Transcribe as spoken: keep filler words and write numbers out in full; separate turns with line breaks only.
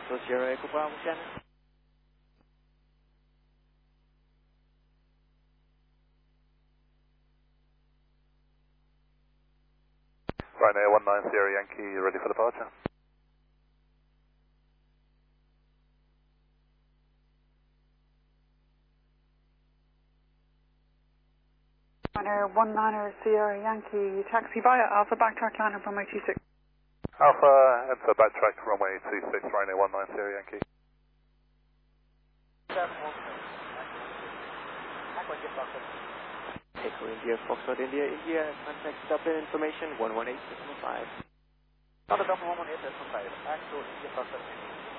Hotel Sierra Echo Bravo, Shannon.
Ryanair one nine Sierra Yankee, ready for departure.
Ryanair one niner Sierra Yankee, taxi via Alpha, backtrack landing from runway two six.
Alpha, enter backtrack runway two six, Ryanair one nine Sierra Yankee.
Echo India, Foxtrot India, India, contact Dublin information one one eight decimal five.
Dublin one one eight decimal five, actual India Foxtrot India.